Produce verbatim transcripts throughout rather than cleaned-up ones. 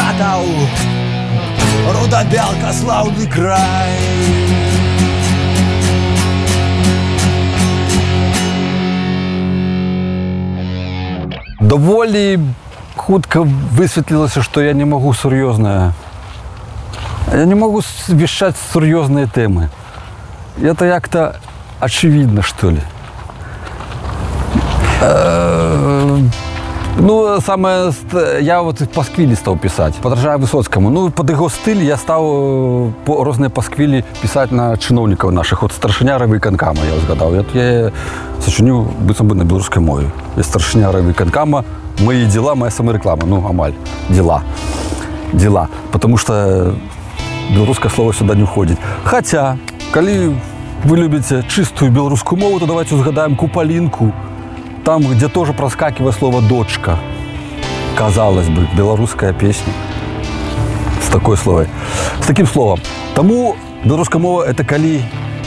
Саратов, Руда-Бялка, славный край. Доволі хутка высветлілася, што я не магу сур'ёзнае. Я не могу вещать серьезные темы. Это як-то очевидно, что ли. Ну, самое... Я вот пасквілі стал писать, подражая Высоцкому. Ну, под его стиль я стал разные пасквілі писать на чиновников наших. Вот старшиня райвиконкама, я згадав. Я, я сочиню, быцем бы на белорусской мове. Я старшиня райвиконкама, мои дела, моя самореклама. Ну, амаль, дела. Дела. Потому что белорусское слово сюда не входит. Хотя, коли вы любите чистую белорусскую мову, то давайте згадаем Купалинку. Там, где тоже проскакивает слово «дочка». Казалось бы, белорусская песня. С такой словой. С таким словом. Тому белорусская мова – это коли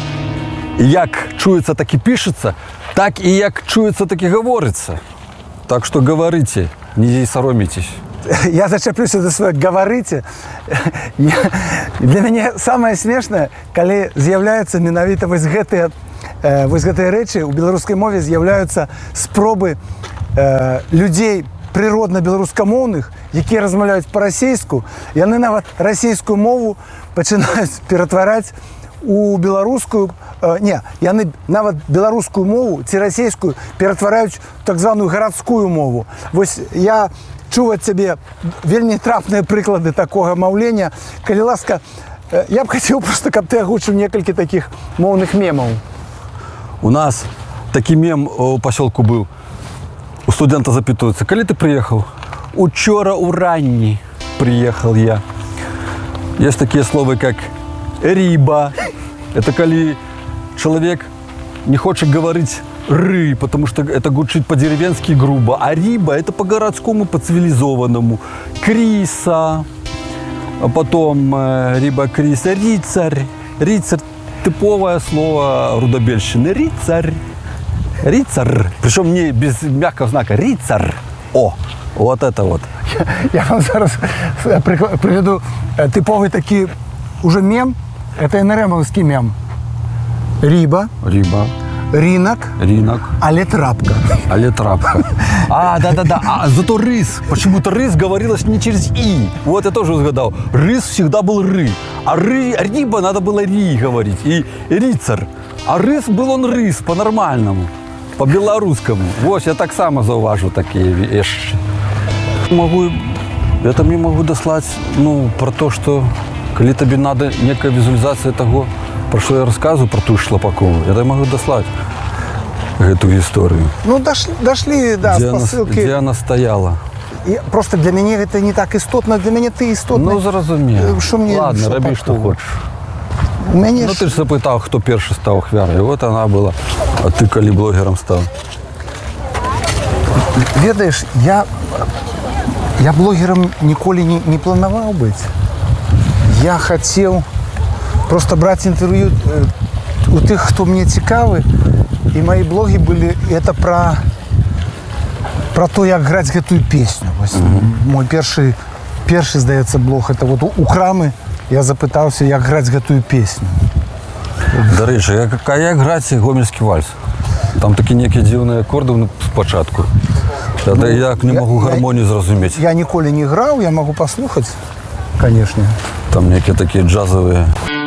як чуется, так и пишется, так и як чуется, так и говорится. Так что говорите, не соромитесь. Я зачеплюся за своє «говорите». Я, для мяне самае смешнае, калі з'яўляюцца менавіта вось гэтыя, э, вось гэтыя рэчы ў беларускай мове з'яўляюцца спробы э, людзей прыродна-беларускамоўных, якія размаўляюць па-расейску, яны нават расійскую мову пачынаюць ператвараць у беларускую, э, не, яны нават беларускую мову ці расійскую ператвараюць так званую гарадскую мову. Вось я чуў ад цябе вельмі трапныя прыклады такога маўлення. Калі ласка, я б хацеў проста, каб ты агучыў некалькі такіх моўных мемаў. У нас такі мем у пасёлку быў. У студента запытаюцца: калі ты прыехаў? Учора ўранні прыехал я. Есть такія словы, как риба. Это калі чалавек не хоча гаварыць ры, потому что это гучит по-деревенски грубо. А риба – это по-городскому, по-цивилизованному. Криса, а потом э, риба, криса, рицарь. Рицарь – типовое слово рудобельщины. Рицарь. Рицарь. Причем не без мягкого знака. Рицарь. О, вот это вот. Я, я вам зараз приведу типовый такой уже мем. Это эн эр эм-овский мем. Риба. Риба. Ринок, Ринок, але трапка. Але трапка. А, да-да-да. А зато рыс. Почему-то рыс говорилось не через «и». Вот я тоже угадал. Рыс всегда был «ры». А ры, риба надо было «ри» говорить. И рицарь. А рыс был он рыс по-нормальному. По-белорусскому. Вот, я так само зауважу такие вещи. Могу, это мне могу дослать, ну, про то, что коли тебе надо некая визуализация того, про что я рассказываю, про ту Шлапакову, я так могу дослать эту историю. Ну, дошли, дошли да, где с посылки. Она, где она стояла. И просто для меня это не так истотно, для меня ты истотно. Ну, зразумел. Что мне Ладно, Шлапакова? роби, что хочешь. У меня ну, ж... ты же запытал, кто первый стал ахвярой. Вот она была. А ты коли блогером стал? Ведаешь, я, я блогером николи не, не планировал быть. Я хотел просто брать интервью у тех, кто мне цікавы. И мои блоги были это про, про то, как играть эту песню. Mm-hmm. Мой первый, первый, здаецца, блог, это вот у, у Крамы. Я запытался, как играть эту песню. До речі, а як грати гомельський вальс? Там такі некие дивные аккорды спочатку. Я, ну, я не могу я, гармонию зразуметь. Я николи не играл, я могу послушать, конечно. Там некие такие джазовые.